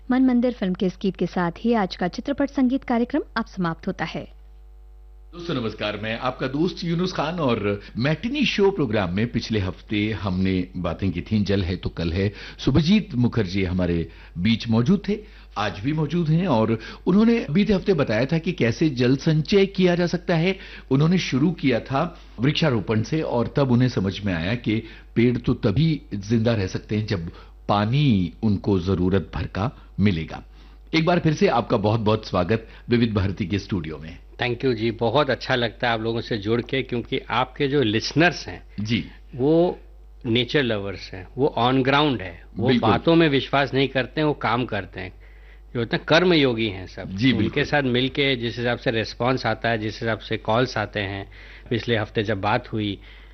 मन मंदिर फिल्म के इस गीत के साथ ही आज का चित्रपट संगीत कार्यक्रम अब समाप्त होता है। दोस्तों नमस्कार, मैं आपका दोस्त यूनुस खान और मैटिनी शो प्रोग्राम में पिछले हफ्ते हमने बातें की थी जल है तो कल है। सुभजीत मुखर्जी हमारे बीच मौजूद थे, आज भी मौजूद हैं और उन्होंने बीते हफ्ते बताया था कि कैसे जल संचय किया जा सकता है। उन्होंने शुरू किया था वृक्षारोपण से और तब उन्हें समझ में आया कि पेड़ तो तभी जिंदा रह सकते हैं जब पानी उनको जरूरत भर का मिलेगा। एक बार फिर से आपका बहुत बहुत स्वागत विविध भारती के स्टूडियो में। थैंक यू जी, बहुत अच्छा लगता है आप लोगों से जुड़ के, क्योंकि आपके जो लिसनर्स हैं जी वो नेचर लवर्स हैं, वो ऑन ग्राउंड है, वो बातों में विश्वास नहीं करते हैं, वो काम करते हैं, जो होते हैं कर्म योगी हैं सब जी। उनके साथ मिलके जिस हिसाब से रिस्पांस आता है, जिस हिसाब से कॉल्स आते हैं, पिछले हफ्ते जब बात हुई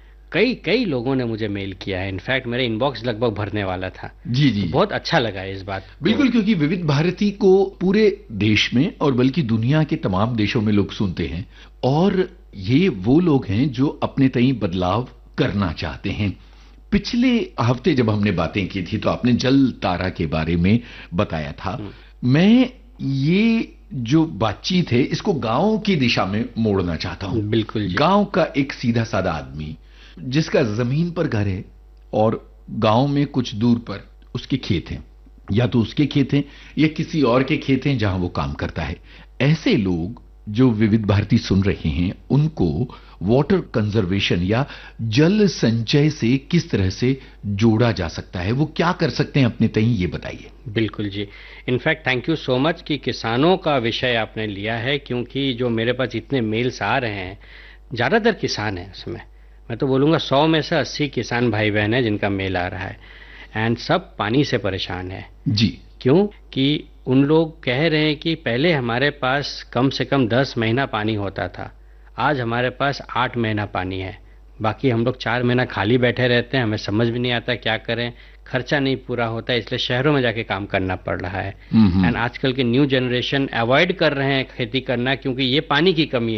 कई लोगों ने मुझे मेल किया है, इनफैक्ट मेरे इनबॉक्स लगभग भरने वाला था। जी जी, तो बहुत अच्छा लगा इस बात। बिल्कुल, क्योंकि विविध भारती को पूरे देश में और बल्कि दुनिया के तमाम देशों में लोग सुनते हैं और ये वो लोग हैं जो अपने तई बदलाव करना चाहते हैं। पिछले हफ्ते जब हमने बातें की थी तो आपने जल तारा के बारे में बताया था। मैं ये जो बातचीत है इसको गांव की दिशा में मोड़ना चाहता हूं। बिल्कुल जी। गांव का एक सीधा साधा आदमी जिसका जमीन पर घर है और गांव में कुछ दूर पर उसके खेत हैं, या तो उसके खेत हैं या किसी और के खेत हैं जहां वो काम करता है। ऐसे लोग जो विविध भारती सुन रहे हैं उनको वाटर कंजर्वेशन या जल संचय से किस तरह से जोड़ा जा सकता है, वो क्या कर सकते हैं अपने तई, ये बताइए। बिल्कुल जी, in fact thank you so much कि किसानों का विषय आपने लिया है, क्योंकि जो मेरे पास इतने मेल्स आ रहे हैं ज़्यादातर किसान हैं। उसमें मैं तो बोलूँगा 100 में से 80 किसान भाई बहन हैं जिनका मेल आ रहा है, एंड सब पानी से परेशान है जी। क्यों कि उन लोग कह रहे हैं कि पहले हमारे पास कम से कम 10 महीना पानी होता था, आज हमारे पास 8 महीना पानी है, बाकी हम लोग 4 महीना खाली बैठे रहते हैं, हमें समझ भी नहीं आता क्या करें, खर्चा नहीं पूरा होता, इसलिए शहरों में जाके काम करना पड़ रहा है। एंड आजकल के न्यू जनरेशन अवॉइड कर रहे हैं खेती करना क्योंकि ये पानी की कमी है,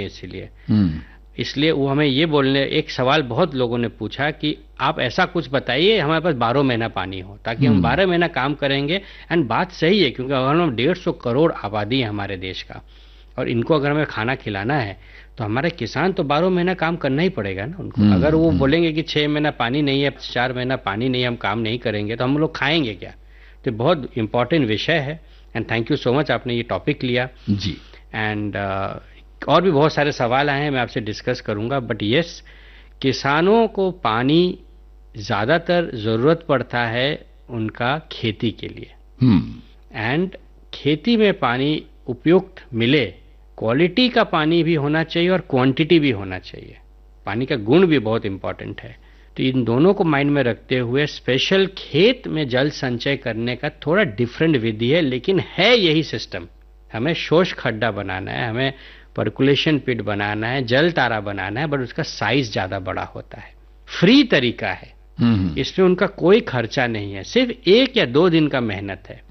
इसलिए वो हमें ये बोलने, एक सवाल बहुत लोगों ने पूछा कि आप ऐसा कुछ बताइए हमारे पास 12 महीना पानी हो ताकि हम 12 महीना काम करेंगे। एंड बात सही है, क्योंकि अगर हम 150 करोड़ आबादी है हमारे देश का और इनको अगर हमें खाना खिलाना है तो हमारे किसान तो 12 महीना काम करना ही पड़ेगा ना उनको। अगर वो बोलेंगे कि 6 महीना पानी नहीं है, 4 महीना पानी नहीं है, हम काम नहीं करेंगे तो हम लोग खाएंगे क्या। तो बहुत इंपॉर्टेंट विषय है and thank you so much आपने ये टॉपिक लिया जी। एंड और भी बहुत सारे सवाल आए हैं, मैं आपसे डिस्कस करूंगा, बट यस, किसानों को पानी ज़्यादातर ज़रूरत पड़ता है उनका खेती के लिए। एंड खेती में पानी उपयुक्त मिले, क्वालिटी का पानी भी होना चाहिए और क्वांटिटी भी होना चाहिए, पानी का गुण भी बहुत इंपॉर्टेंट है। तो इन दोनों को माइंड में रखते हुए स्पेशल खेत में जल संचय करने का थोड़ा डिफरेंट विधि है, लेकिन है यही सिस्टम। हमें शोष खड्डा बनाना है, हमें पर्कुलेशन पिट बनाना है, जल तारा बनाना है, बट उसका साइज ज्यादा बड़ा होता है। फ्री तरीका है, इसमें उनका कोई खर्चा नहीं है, सिर्फ 1 या 2 दिन का मेहनत है।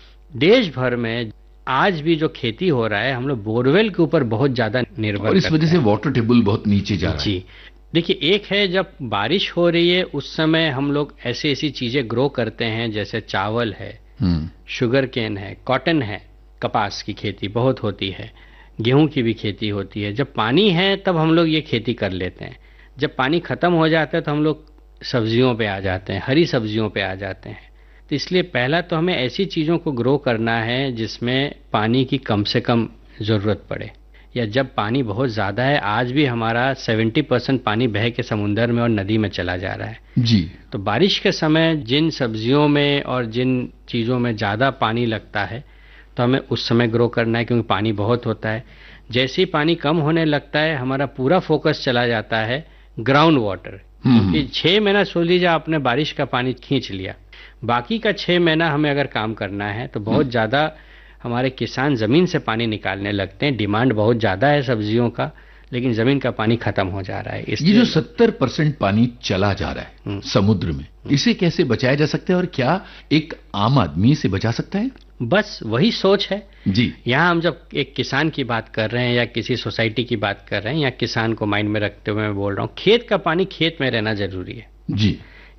देश भर में आज भी जो खेती हो रहा है हम लोग बोरवेल के ऊपर बहुत ज्यादा निर्भर और इस वजह से वाटर टेबल बहुत नीचे जा रहा है। जी देखिए, एक है जब बारिश हो रही है उस समय हम लोग ऐसी चीजें ग्रो करते हैं जैसे चावल है, शुगर केन है, कॉटन है, कपास की खेती बहुत होती है, गेहूं की भी खेती होती है। जब पानी है तब हम लोग ये खेती कर लेते हैं, जब पानी खत्म हो जाता है तो हम लोग सब्जियों पे आ जाते हैं, हरी सब्जियों पे आ जाते हैं। तो इसलिए पहला तो हमें ऐसी चीज़ों को ग्रो करना है जिसमें पानी की कम से कम ज़रूरत पड़े, या जब पानी बहुत ज़्यादा है, आज भी हमारा 70% पानी बह के समुंदर में और नदी में चला जा रहा है जी। तो बारिश के समय जिन सब्जियों में और जिन चीज़ों में ज़्यादा पानी लगता है तो हमें उस समय ग्रो करना है, क्योंकि पानी बहुत होता है। जैसे ही पानी कम होने लगता है हमारा पूरा फोकस चला जाता है ग्राउंड वाटर, क्योंकि 6 महीना सोच लीजिए आपने बारिश का पानी खींच लिया, बाकी का 6 महीना हमें अगर काम करना है तो बहुत ज़्यादा हमारे किसान ज़मीन से पानी निकालने लगते हैं। डिमांड बहुत ज़्यादा है सब्जियों का, लेकिन ज़मीन का पानी खत्म हो जा रहा है। ये जो 70% पानी चला जा रहा है समुद्र में, इसे कैसे बचाया जा सकता है और क्या एक आम आदमी इसे बचा सकता है? बस वही सोच है जी। यहाँ हम जब एक किसान की बात कर रहे हैं या किसी सोसाइटी की बात कर रहे हैं, या किसान को माइंड में रखते हुए मैं बोल रहा हूँ, खेत का पानी खेत में रहना जरूरी है जी।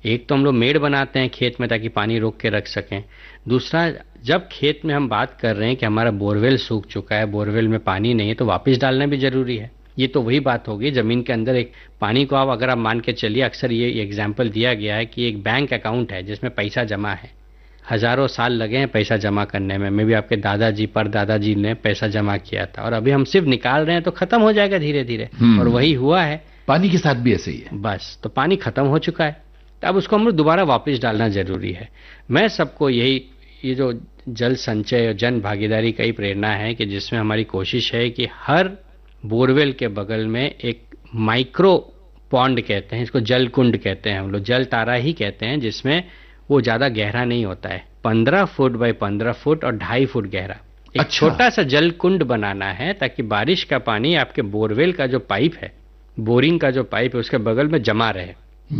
एक तो हम लोग मेड़ बनाते हैं खेत में ताकि पानी रोक के रख सकें। दूसरा, जब खेत में हम बात कर रहे हैं कि हमारा बोरवेल सूख चुका है, बोरवेल में पानी नहीं है, तो वापस डालना भी जरूरी है। ये तो वही बात होगी, जमीन के अंदर एक पानी को अगर आप मान के चलिए, अक्सर ये एग्जाम्पल दिया गया है कि एक बैंक अकाउंट है जिसमें पैसा जमा है, हजारों साल लगे हैं पैसा जमा करने में, मे भी आपके दादाजी परदादाजी ने पैसा जमा किया था, और अभी हम सिर्फ निकाल रहे हैं तो खत्म हो जाएगा धीरे धीरे, और वही हुआ है। पानी के साथ भी ऐसे ही है। बस, तो पानी खत्म हो चुका है, तो अब उसको हम लोग दोबारा वापस डालना जरूरी है। मैं सबको ये जो जल संचय और जन भागीदारी का ही प्रेरणा है कि जिसमें हमारी कोशिश है कि हर बोरवेल के बगल में एक माइक्रो पॉन्ड कहते हैं, इसको जल कुंड कहते हैं हम लोग, जल तारा ही कहते हैं, जिसमें वो ज़्यादा गहरा नहीं होता है, 15 फुट बाई 15 फुट और 2.5 फुट गहरा एक छोटा सा जल कुंड बनाना है, ताकि बारिश का पानी आपके बोरवेल का जो पाइप है, बोरिंग का जो पाइप है, उसके बगल में जमा रहे।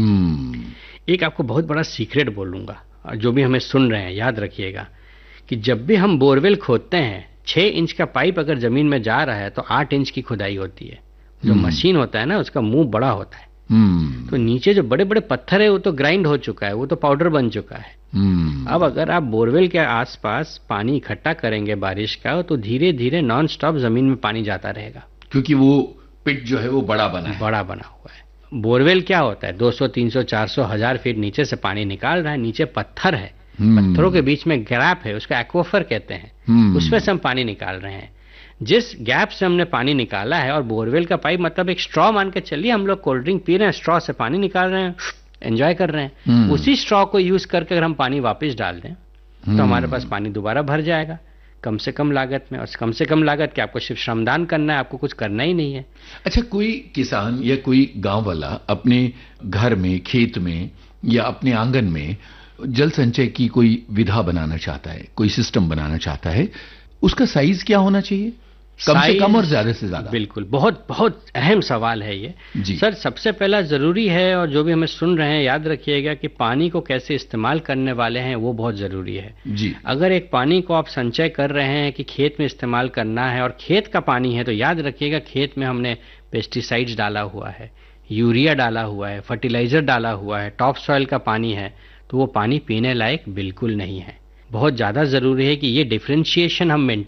एक आपको बहुत बड़ा सीक्रेट बोलूंगा, जो भी हमें सुन रहे हैं याद रखिएगा कि जब भी हम बोरवेल खोदते हैं, 6 इंच का पाइप अगर जमीन में जा रहा है तो 8 इंच की खुदाई होती है। जो मशीन होता है ना, उसका मुंह बड़ा होता है, तो नीचे जो बड़े बड़े पत्थर है वो तो ग्राइंड हो चुका है, वो तो पाउडर बन चुका है। अब अगर आप बोरवेल के आसपास पानी इकट्ठा करेंगे बारिश का, तो धीरे धीरे नॉन स्टॉप जमीन में पानी जाता रहेगा, क्योंकि वो पिट जो है वो बड़ा बना हुआ है। बोरवेल क्या होता है, 200 300 400 1000 फीट नीचे से पानी निकाल रहा है, नीचे पत्थर है, पत्थरों के बीच में गैप है, उसका एक्वाफर कहते हैं, उसमें से हम पानी निकाल रहे हैं। जिस गैप से हमने पानी निकाला है, और बोरवेल का पाइप मतलब एक स्ट्रॉ मान के चलिए, हम लोग कोल्ड ड्रिंक पी रहे हैं, स्ट्रॉ से पानी निकाल रहे हैं, एंजॉय कर रहे हैं, उसी स्ट्रॉ को यूज करके अगर हम पानी वापस डाल दें तो हमारे पास पानी दोबारा भर जाएगा, कम से कम लागत में। और कम से कम लागत कि आपको सिर्फ श्रमदान करना है, आपको कुछ करना ही नहीं है। अच्छा, कोई किसान या कोई गांव वाला अपने घर में, खेत में या अपने आंगन में जल संचय की कोई विधा बनाना चाहता है, कोई सिस्टम बनाना चाहता है, उसका साइज क्या होना चाहिए? कम से कम और ज्यादा से ज्यादा? बिल्कुल, बहुत बहुत अहम सवाल है ये जी। सर, सबसे पहला जरूरी है, और जो भी हमें सुन रहे हैं याद रखिएगा कि पानी को कैसे इस्तेमाल करने वाले हैं वो बहुत जरूरी है जी। अगर एक पानी को आप संचय कर रहे हैं कि खेत में इस्तेमाल करना है, और खेत का पानी है, तो याद रखिएगा खेत में हमने पेस्टिसाइड्स डाला हुआ है, यूरिया डाला हुआ है, फर्टिलाइजर डाला हुआ है, टॉप सॉइल का पानी है, तो वो पानी पीने लायक बिल्कुल नहीं है। बहुत ज्यादा जरूरी है कि ये डिफरेंशिएशन हम मेंटेन